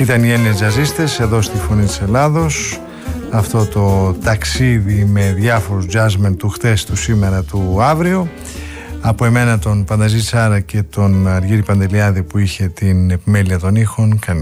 Ήταν οι Έλληνες τζαζίστες εδώ στη Φωνή της Ελλάδος. Αυτό το ταξίδι με διάφορους jazzmen του χτες, του σήμερα, του αύριο. Από εμένα τον Πανταζή Τσάρα και τον Αργύρη Παντελιάδη που είχε την επιμέλεια των ήχων.